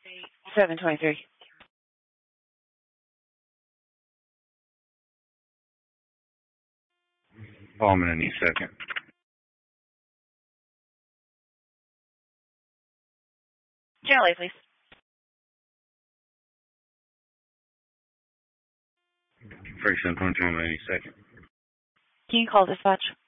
723. Ballman any second. Generally, please. Frank 723 any second. Can you call dispatch?